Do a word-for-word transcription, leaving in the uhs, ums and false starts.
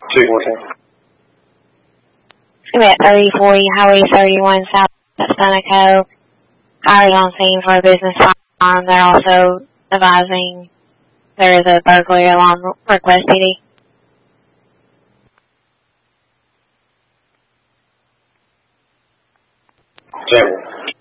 two fourteen. I'm at thirty forty Highway thirty-one South at Sunoco. I was on scene for a business farm. They're also advising there is a burglary alarm request, P D. ten